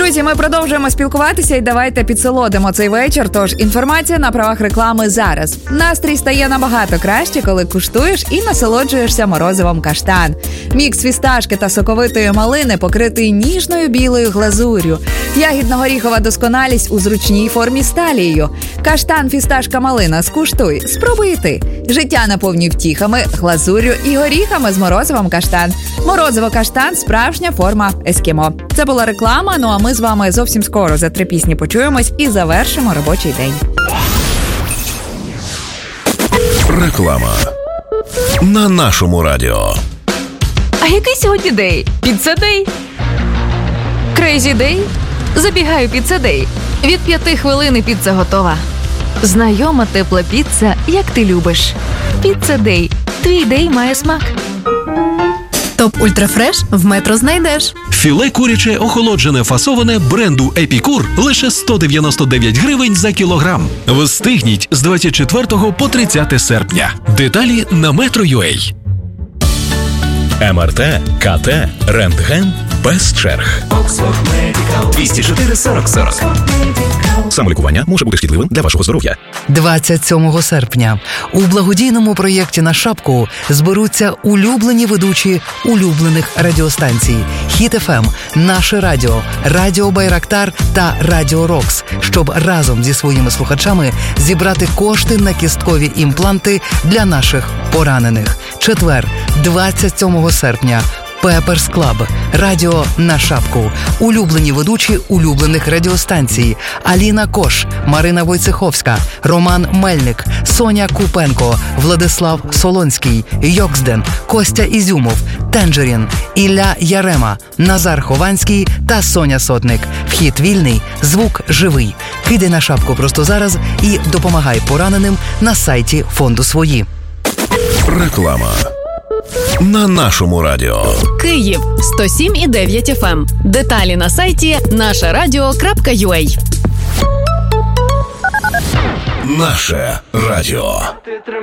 Друзі, ми продовжуємо спілкуватися і давайте підсолодимо цей вечір. Тож інформація на правах реклами зараз. Настрій стає набагато краще, коли куштуєш і насолоджуєшся морозивом каштан. Мікс фісташки та соковитої малини покритий ніжною білою глазур'ю. Ягідно-горіхова досконалість у зручній формі з талією. Каштан, фісташка, малина. Скуштуй. Спробуй і ти. Життя наповні втіхами, глазур'ю і горіхами з морозивом каштан. Морозиво каштан – справжня форма ескімо. Це була реклама, ну а ми з вами зовсім скоро за 3 пісні почуємось і завершимо робочий день. Реклама на нашому радіо. А який сьогодні день? Піцца-дей? Крейзі-дей? Забігаю піцца-дей. Від 5 хвилин і піца готова. Знайома тепла піца, як ти любиш. Піцца-дей. Твій дей має смак. Топ Ультрафреш в Метро знайдеш. Філе куряче охолоджене фасоване бренду Епікур лише 199 гривень за кілограм. Встигніть з 24 по 30 серпня. Деталі на Metro.ua. МРТ, КТ, рентген без черг. 204 40 40. Самолікування може бути шкідливим для вашого здоров'я. 27 серпня у благодійному проєкті «На шапку» зберуться улюблені ведучі улюблених радіостанцій Хіт ФМ, Наше радіо, Радіо Байрактар та Радіо Рокс, щоб разом зі своїми слухачами зібрати кошти на кісткові імпланти для наших поранених. Четвер, 27 серпня. Пеперс Клаб, радіо «На шапку», улюблені ведучі улюблених радіостанцій Аліна Кош, Марина Войцеховська, Роман Мельник, Соня Купенко, Владислав Солонський, Йоксден, Костя Ізюмов, Тенджерін, Ілля Ярема, Назар Хованський та Соня Сотник. Вхід вільний, звук живий. Кидай на шапку просто зараз і допомагай пораненим на сайті фонду «Свої». Реклама на нашому радіо. Київ 107,9 FM. Деталі на сайті нашерадіо.ua. Наше радіо.